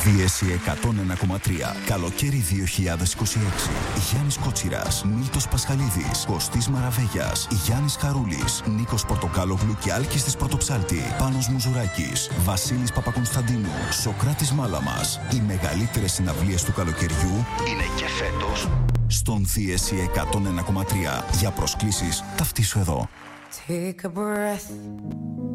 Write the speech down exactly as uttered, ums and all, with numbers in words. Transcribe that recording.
Δίεση εκατόν ένα κόμμα τρία. Καλοκαίρι δύο χιλιάδες είκοσι έξι. Γιάννης Κότσιρας, Μίλτος Πασχαλίδης, Κωστής Μαραβέγιας, Γιάννης Χαρούλης, Νίκος Πορτοκάλογλου και Άλκης της Πρωτοψάλτη, Πάνος Μουζουράκης, Βασίλης Παπακονσταντίνου, Σοκράτης Μάλαμας. Οι μεγαλύτερες συναυλίες του καλοκαιριού είναι και φέτος στον Δίεση εκατόν ένα κόμμα τρία. Για προσκλήσεις ταυτίσου εδώ. Take a breath.